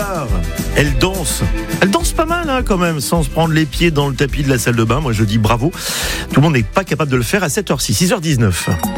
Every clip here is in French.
bizarre. Elle danse pas mal hein, quand même, sans se prendre les pieds dans le tapis de la salle de bain. Moi je dis bravo, tout le monde n'est pas capable de le faire à cette heure-ci, 6h19.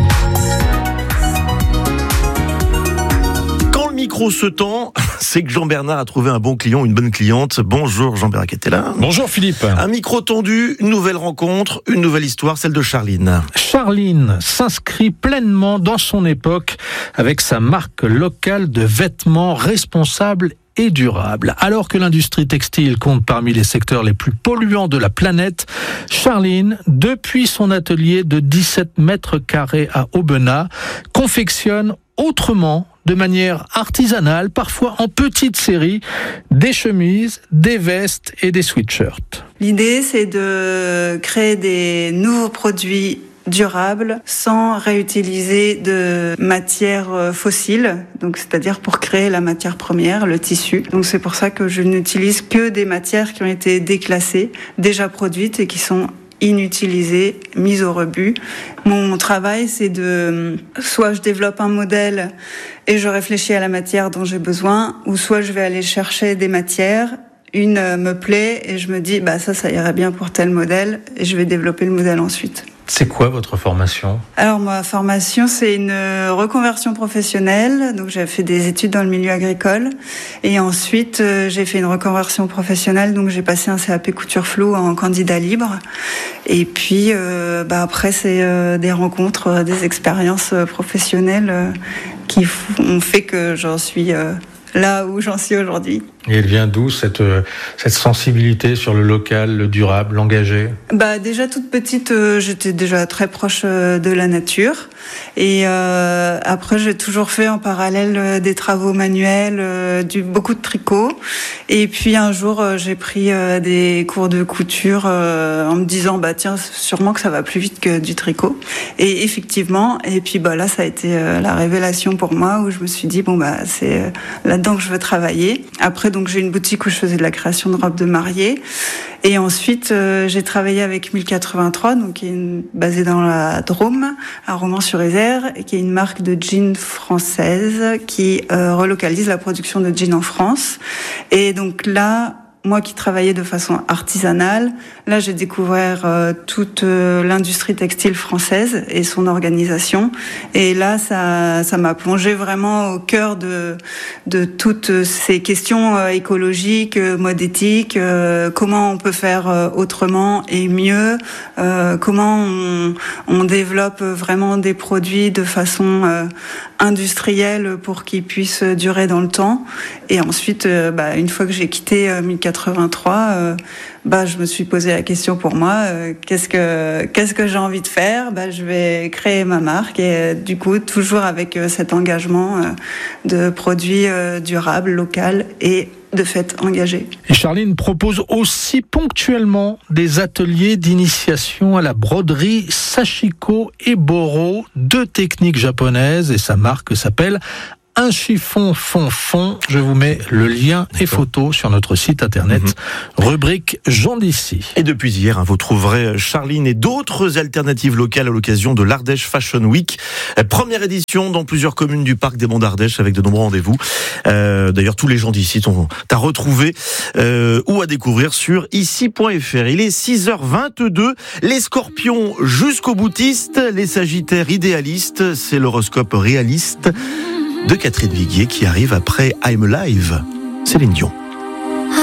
Quand le micro se tend, c'est que Jean-Bernard a trouvé un bon client, une bonne cliente. Bonjour Jean-Bernard qui était là. Bonjour Philippe. Un micro tendu, une nouvelle rencontre, une nouvelle histoire, celle de Charline. Charline s'inscrit pleinement dans son époque avec sa marque locale de vêtements responsables et durables. Alors que l'industrie textile compte parmi les secteurs les plus polluants de la planète, Charline, depuis son atelier de 17 mètres carrés à Aubenas, confectionne autrement, de manière artisanale, parfois en petite série, des chemises, des vestes et des sweatshirts. L'idée, c'est de créer des nouveaux produits durables sans réutiliser de matières fossiles, donc c'est-à-dire pour créer la matière première, le tissu. Donc c'est pour ça que je n'utilise que des matières qui ont été déclassées, déjà produites et qui sont inutilisées, mises au rebut. Mon travail, c'est soit je développe un modèle et je réfléchis à la matière dont j'ai besoin, ou soit je vais aller chercher des matières, une me plaît et je me dis ça irait bien pour tel modèle et je vais développer le modèle ensuite. C'est quoi votre formation ? Alors ma formation, c'est une reconversion professionnelle. Donc j'ai fait des études dans le milieu agricole et ensuite j'ai fait une reconversion professionnelle. Donc j'ai passé un CAP couture floue en candidat libre. Et puis après c'est des rencontres, des expériences professionnelles qui ont fait que j'en suis là où j'en suis aujourd'hui. Et elle vient d'où cette sensibilité sur le local, le durable, l'engagé ? Déjà toute petite, j'étais déjà très proche de la nature. Et après, j'ai toujours fait en parallèle des travaux manuels, beaucoup de tricot. Et puis un jour, j'ai pris des cours de couture en me disant tiens, sûrement que ça va plus vite que du tricot. Et effectivement, et puis là, ça a été la révélation pour moi où je me suis dit c'est là-dedans que je veux travailler. Après, donc j'ai une boutique où je faisais de la création de robes de mariée. Et ensuite, j'ai travaillé avec 1083, donc qui est basée dans la Drôme, à Romans-sur-Isère, et qui est une marque de jeans française qui relocalise la production de jeans en France. Et donc là, moi qui travaillais de façon artisanale, là j'ai découvert toute l'industrie textile française et son organisation. Et là, ça m'a plongé vraiment au cœur de toutes ces questions écologiques, mode éthique, comment on peut faire autrement et mieux, comment on développe vraiment des produits de façon industrielle pour qu'ils puissent durer dans le temps. Et ensuite, une fois que j'ai quitté 1083, je me suis posé la question pour moi, qu'est-ce que j'ai envie de faire ? Je vais créer ma marque et du coup toujours avec cet engagement de produits durables, locaux et de fait engagés. Et Charline propose aussi ponctuellement des ateliers d'initiation à la broderie Sashiko et Boro, 2 techniques japonaises, et sa marque s'appelle Un chiffon fond. Je vous mets le lien et photos sur notre site internet, rubrique Jean d'ici. Et depuis hier, vous trouverez Charline et d'autres alternatives locales à l'occasion de l'Ardèche Fashion Week. Première édition dans plusieurs communes du parc des Monts d'Ardèche avec de nombreux rendez-vous. D'ailleurs, tous les gens d'ici sont à retrouver ou à découvrir sur ici.fr. Il est 6h22. Les Scorpions jusqu'aux boutistes, les Sagittaires idéalistes, c'est l'horoscope réaliste de Catherine Viguier qui arrive après I'm Alive. Céline Dion.